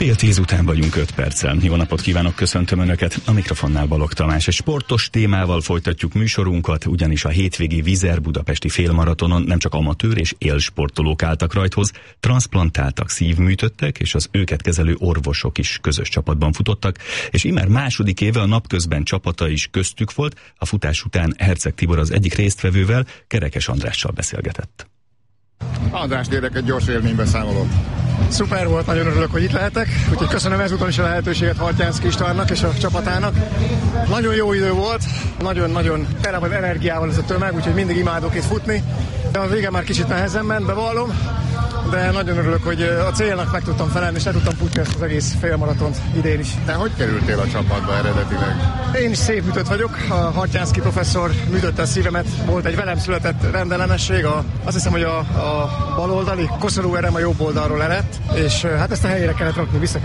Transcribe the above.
9:30 után vagyunk 5 perccel. Jó napot kívánok, köszöntöm Önöket. A mikrofonnál Balogh Tamás. Egy sportos témával folytatjuk műsorunkat, ugyanis a hétvégi Vizer budapesti félmaratonon nem csak amatőr és élsportolók álltak rajthoz, transzplantáltak, szívműtöttek, és az őket kezelő orvosok is közös csapatban futottak, és immár második éve a Napközben csapata is köztük volt. A futás után Herceg Tibor az egyik résztvevővel, Kerekes Andrással beszélgetett. András, kérlek egy gyors élménybeszámolót. Szuper volt, nagyon örülök, hogy itt lehetek, úgyhogy köszönöm ezúton is a lehetőséget Hartyánszky Istvánnak és a csapatának. Nagyon jó idő volt, nagyon tele van energiával ez a tömeg, úgyhogy mindig imádok itt futni. A vége már kicsit nehezen ment, bevallom, de nagyon örülök, hogy a célnak meg tudtam felelni, és le tudtam futni ezt az egész félmaratont idén is. Te hogy kerültél a csapatba eredetileg? Én is szívműtött vagyok, a Hartyánszky professzor műtötte a szívemet, volt egy velem született rendellenesség, azt hiszem, hogy a bal oldali koszorú erem a jobb oldalról eredt, és hát ezt a helyére kellett rakni, vissza